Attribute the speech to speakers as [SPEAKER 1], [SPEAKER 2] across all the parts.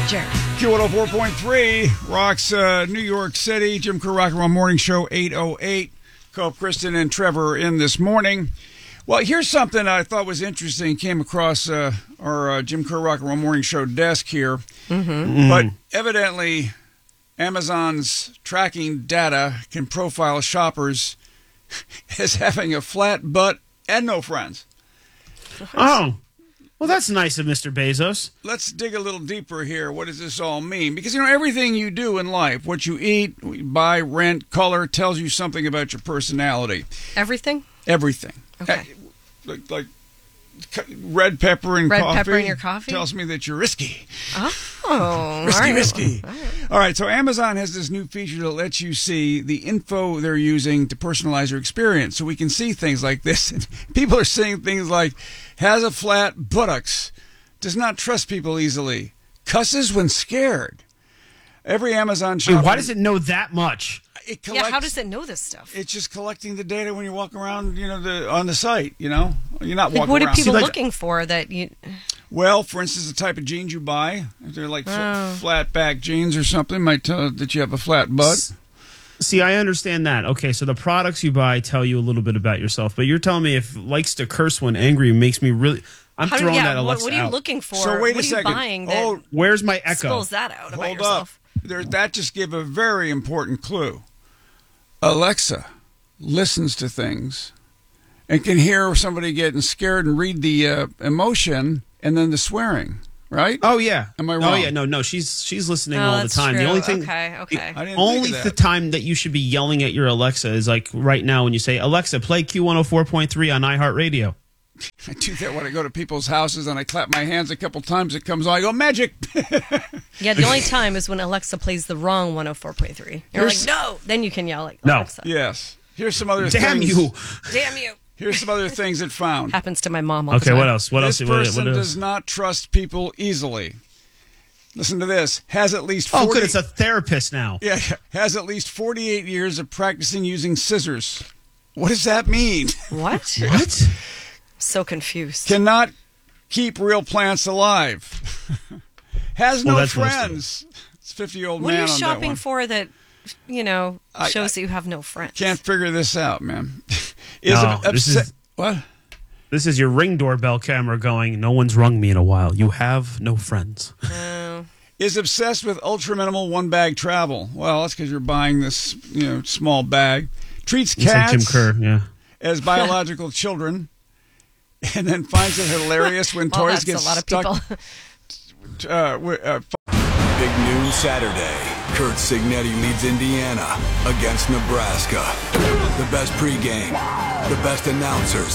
[SPEAKER 1] Jerry.
[SPEAKER 2] Q104.3 rocks New York City. Jim Kerr Rock and Roll Morning Show 808. Cope, Kristen, and Trevor in this morning. Well, here's something I thought was interesting. Came across our Jim Kerr Rock and Roll Morning Show desk here. But evidently, Amazon's tracking data can profile shoppers as having a flat butt and no friends.
[SPEAKER 3] Oh, well, that's nice of Mr. Bezos.
[SPEAKER 2] Let's dig a little deeper here. What does this all mean? Because, everything you do in life, what you eat, buy, rent, color, tells you something about your personality.
[SPEAKER 1] Everything?
[SPEAKER 2] Everything.
[SPEAKER 1] Okay.
[SPEAKER 2] Like red pepper in coffee.
[SPEAKER 1] Red pepper in your coffee?
[SPEAKER 2] Tells me that you're risky.
[SPEAKER 1] Oh.
[SPEAKER 2] Risky. All right, so Amazon has this new feature that lets you see the info they're using to personalize your experience. So we can see things like this. And people are saying things like, has a flat buttocks, does not trust people easily, cusses when scared. Every Amazon shop.
[SPEAKER 3] Why does it know that much?
[SPEAKER 2] It collects,
[SPEAKER 1] how does it know this stuff?
[SPEAKER 2] It's just collecting the data when you walk around, on the site, You're not walking around.
[SPEAKER 1] What are people looking for that you...
[SPEAKER 2] Well, for instance, the type of jeans you buy, if they're like flat back jeans or something, might tell that you have a flat butt.
[SPEAKER 3] See, I understand that. Okay, so the products you buy tell you a little bit about yourself, but you're telling me if likes to curse when angry makes me really... I'm throwing that Alexa
[SPEAKER 1] What are you
[SPEAKER 3] out.
[SPEAKER 1] looking for?
[SPEAKER 2] So wait a second.
[SPEAKER 1] What are you buying that
[SPEAKER 3] where's my Echo?
[SPEAKER 1] spills that out about
[SPEAKER 2] Hold
[SPEAKER 1] yourself?
[SPEAKER 2] up. That just gave a very important clue. Alexa listens to things and can hear somebody getting scared and read the emotion and then the swearing, right?
[SPEAKER 3] Oh yeah.
[SPEAKER 2] Am I wrong?
[SPEAKER 3] Oh yeah. No. She's listening all the
[SPEAKER 1] that's
[SPEAKER 3] time.
[SPEAKER 1] true.
[SPEAKER 3] The only thing.
[SPEAKER 1] Okay.
[SPEAKER 2] I didn't
[SPEAKER 3] Only
[SPEAKER 2] think of
[SPEAKER 3] the
[SPEAKER 2] that.
[SPEAKER 3] time that you should be yelling at your Alexa is like right now when you say, Alexa, play Q104.3 on iHeartRadio.
[SPEAKER 2] I do that when I go to people's houses and I clap my hands a couple times. It comes on. I go, magic.
[SPEAKER 1] Yeah, the only time is when Alexa plays the wrong 104.3. You're like, no! Then you can yell like
[SPEAKER 3] No.
[SPEAKER 1] Alexa.
[SPEAKER 2] Yes. Here's some other
[SPEAKER 3] Damn
[SPEAKER 2] things.
[SPEAKER 3] you.
[SPEAKER 1] Damn you.
[SPEAKER 2] Here's some other things it found.
[SPEAKER 1] Happens to my mom all the
[SPEAKER 3] Okay,
[SPEAKER 1] time.
[SPEAKER 3] what else? What
[SPEAKER 2] This
[SPEAKER 3] else?
[SPEAKER 2] person
[SPEAKER 3] What else?
[SPEAKER 2] does not trust people easily. Listen to this. Has at least 40,
[SPEAKER 3] Oh, good. It's a therapist now.
[SPEAKER 2] Yeah, has at least 48 years of practicing using scissors. What does that mean?
[SPEAKER 1] What?
[SPEAKER 3] What?
[SPEAKER 1] So confused.
[SPEAKER 2] Cannot keep real plants alive. Has no
[SPEAKER 3] that's most of
[SPEAKER 2] friends. It's 50-year-old
[SPEAKER 1] What
[SPEAKER 2] man
[SPEAKER 1] are you
[SPEAKER 2] on that
[SPEAKER 1] shopping
[SPEAKER 2] one.
[SPEAKER 1] for that, shows that you have no friends?
[SPEAKER 2] Can't figure this out, man. What?
[SPEAKER 3] This is your Ring doorbell camera going, no one's rung me in a while. You have no friends.
[SPEAKER 2] Is obsessed with ultra-minimal one-bag travel. Well, that's because you're buying this, small bag. Treats
[SPEAKER 3] It's like
[SPEAKER 2] cats
[SPEAKER 3] Jim Kerr, yeah.
[SPEAKER 2] as biological children, and then finds it hilarious when
[SPEAKER 1] Well,
[SPEAKER 2] toys
[SPEAKER 1] that's
[SPEAKER 2] get
[SPEAKER 1] a lot of
[SPEAKER 2] stuck.
[SPEAKER 1] people.
[SPEAKER 4] Big noon Saturday. Kurt Signetti leads Indiana against Nebraska. The best pregame, the best announcers.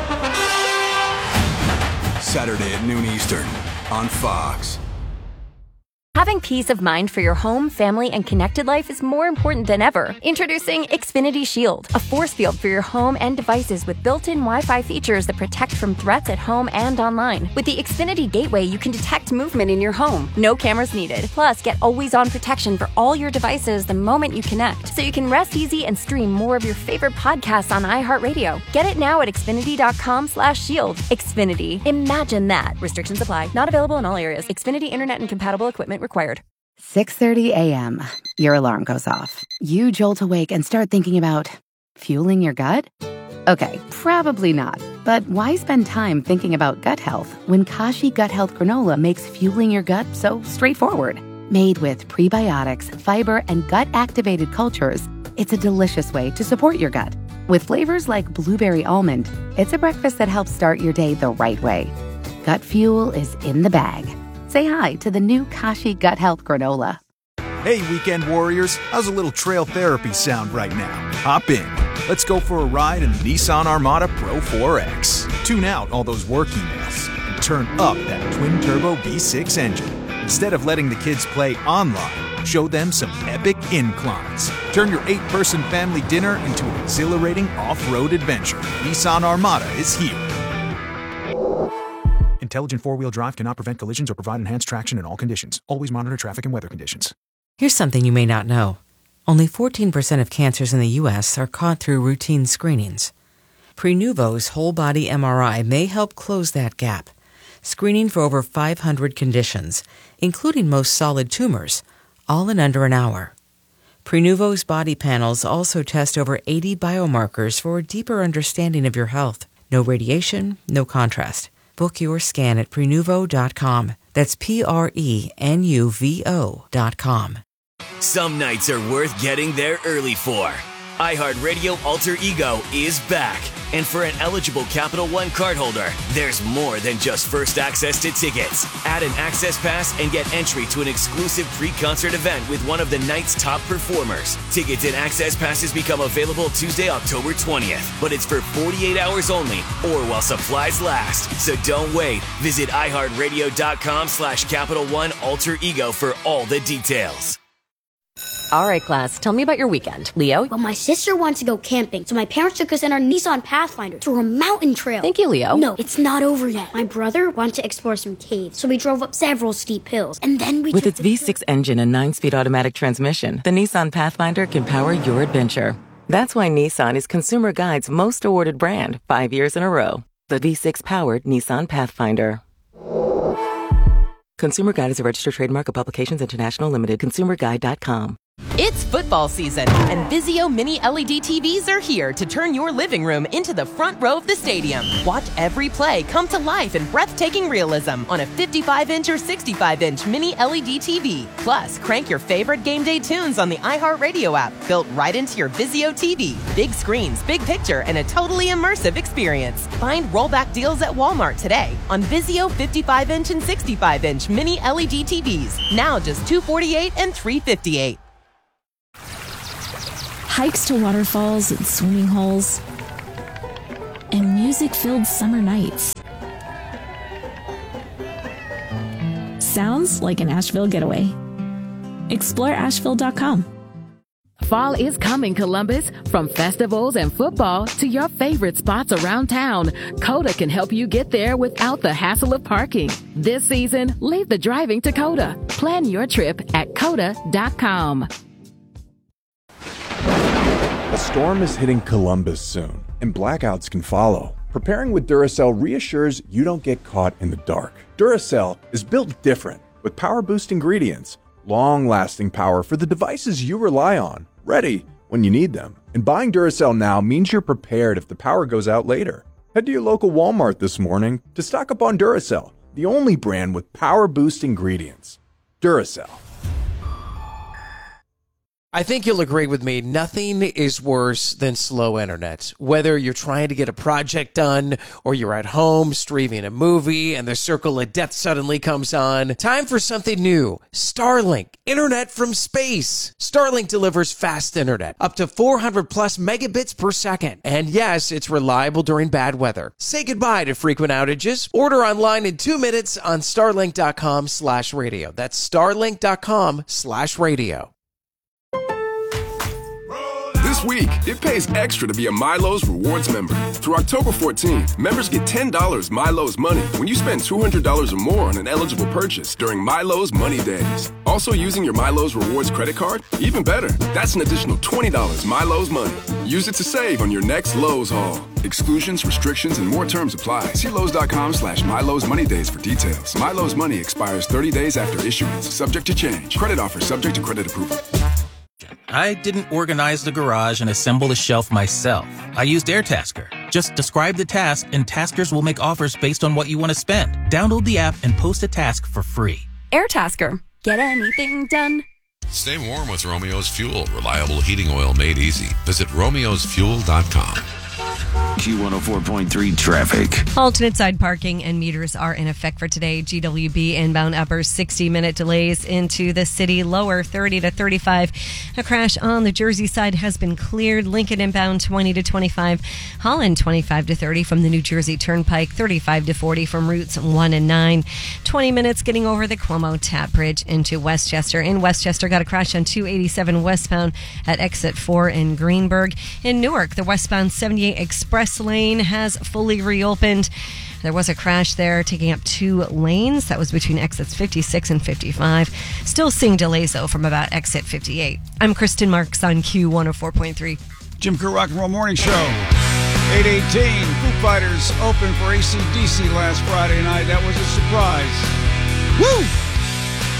[SPEAKER 4] Saturday at noon Eastern on Fox.
[SPEAKER 5] Having peace of mind for your home, family, and connected life is more important than ever. Introducing Xfinity Shield, a force field for your home and devices with built-in Wi-Fi features that protect from threats at home and online. With the Xfinity Gateway, you can detect movement in your home. No cameras needed. Plus, get always-on protection for all your devices the moment you connect, so you can rest easy and stream more of your favorite podcasts on iHeartRadio. Get it now at Xfinity.com/shield. Xfinity. Imagine that. Restrictions apply. Not available in all areas. Xfinity Internet and compatible equipment required.
[SPEAKER 6] 6:30 a.m. Your alarm goes off. You jolt awake and start thinking about fueling your gut? Okay, probably not. But why spend time thinking about gut health when Kashi Gut Health Granola makes fueling your gut so straightforward? Made with prebiotics, fiber, and gut-activated cultures, it's a delicious way to support your gut. With flavors like blueberry almond, it's a breakfast that helps start your day the right way. Gut fuel is in the bag. Say hi to the new Kashi Gut Health Granola.
[SPEAKER 7] Hey, weekend warriors, how's a little trail therapy sound right now? Hop in. Let's go for a ride in the Nissan Armada Pro 4X. Tune out all those work emails and turn up that twin-turbo V6 engine. Instead of letting the kids play online, show them some epic inclines. Turn your 8-person family dinner into an exhilarating off-road adventure. Nissan Armada is here. Intelligent four-wheel drive cannot prevent collisions or provide enhanced traction in all conditions. Always monitor traffic and weather conditions.
[SPEAKER 8] Here's something you may not know. Only 14% of cancers in the U.S. are caught through routine screenings. Prenuvo's whole-body MRI may help close that gap. screening for over 500 conditions, including most solid tumors, all in under an hour. Prenuvo's body panels also test over 80 biomarkers for a deeper understanding of your health. No radiation, no contrast. Book your scan at Prenuvo.com. That's Prenuvo.com.
[SPEAKER 9] Some nights are worth getting there early for. iHeartRadio Alter Ego is back. And for an eligible Capital One cardholder, there's more than just first access to tickets. Add an access pass and get entry to an exclusive pre-concert event with one of the night's top performers. Tickets and access passes become available Tuesday, October 20th. But it's for 48 hours only or while supplies last. So don't wait. Visit iHeartRadio.com/Capital One Alter Ego for all the details.
[SPEAKER 10] All right, class, tell me about your weekend. Leo?
[SPEAKER 11] Well, my sister wants to go camping, so my parents took us in our Nissan Pathfinder through a mountain trail.
[SPEAKER 10] Thank you, Leo.
[SPEAKER 11] No, it's not over yet. My brother wanted to explore some caves, so we drove up several steep hills, and then we...
[SPEAKER 12] With its V6 engine and 9-speed automatic transmission, the Nissan Pathfinder can power your adventure. That's why Nissan is Consumer Guide's most awarded brand 5 years in a row. The V6-powered Nissan Pathfinder. Consumer Guide is a registered trademark of Publications International Limited. ConsumerGuide.com.
[SPEAKER 13] It's football season, and Vizio Mini LED TVs are here to turn your living room into the front row of the stadium. Watch every play come to life in breathtaking realism on a 55-inch or 65-inch Mini LED TV. Plus, crank your favorite game day tunes on the iHeartRadio app, built right into your Vizio TV. Big screens, big picture, and a totally immersive experience. Find rollback deals at Walmart today on Vizio 55-inch and 65-inch Mini LED TVs. Now just $248 and $358.
[SPEAKER 14] Hikes to waterfalls and swimming holes, and music-filled summer nights. Sounds like an Asheville getaway. Explore Asheville.com.
[SPEAKER 15] Fall is coming, Columbus. From festivals and football to your favorite spots around town, Coda can help you get there without the hassle of parking. This season, leave the driving to Coda. Plan your trip at Coda.com.
[SPEAKER 16] A storm is hitting Columbus soon, and blackouts can follow. Preparing with Duracell reassures you don't get caught in the dark. Duracell is built different, with power-boost ingredients, long-lasting power for the devices you rely on, ready when you need them. And buying Duracell now means you're prepared if the power goes out later. Head to your local Walmart this morning to stock up on Duracell, the only brand with power-boost ingredients. Duracell.
[SPEAKER 17] I think you'll agree with me, nothing is worse than slow internet. Whether you're trying to get a project done or you're at home streaming a movie and the circle of death suddenly comes on, time for something new. Starlink, internet from space. Starlink delivers fast internet, up to 400 plus megabits per second. And yes, it's reliable during bad weather. Say goodbye to frequent outages. Order online in 2 minutes on starlink.com/radio. That's starlink.com/radio.
[SPEAKER 18] This week, it pays extra to be a Milo's Rewards member. Through October 14th, members get $10 Milo's Money when you spend $200 or more on an eligible purchase during Milo's Money Days. Also using your Milo's Rewards credit card? Even better, that's an additional $20 Milo's Money. Use it to save on your next Lowe's haul. Exclusions, restrictions, and more terms apply. See Lowe's.com/Milo's Money Days for details. Milo's Money expires 30 days after issuance, subject to change. Credit offer subject to credit approval.
[SPEAKER 19] I didn't organize the garage and assemble the shelf myself. I used Airtasker. Just describe the task and taskers will make offers based on what you want to spend. Download the app and post a task for free.
[SPEAKER 20] Airtasker. Get anything done?
[SPEAKER 21] Stay warm with Romeo's Fuel. Reliable heating oil made easy. Visit romeosfuel.com.
[SPEAKER 22] Q104.3 traffic.
[SPEAKER 1] Alternate side parking and meters are in effect for today. GWB inbound upper 60-minute delays into the city, lower 30 to 35. A crash on the Jersey side has been cleared. Lincoln inbound 20 to 25. Holland 25 to 30 from the New Jersey Turnpike, 35 to 40 from routes 1 and 9. 20 minutes getting over the Cuomo Tap Bridge into Westchester. In Westchester, got a crash on 287 westbound at exit 4 in Greenburgh. In Newark, the westbound 78 Express lane has fully reopened. There was a crash there taking up 2 lanes. That was between exits 56 and 55. Still seeing delays, though, from about exit 58. I'm Kristen Marks on Q104.3.
[SPEAKER 2] Jim Kerr Rock and Roll Morning Show. 8:18, Foo Fighters opened for AC/DC last Friday night. That was a surprise.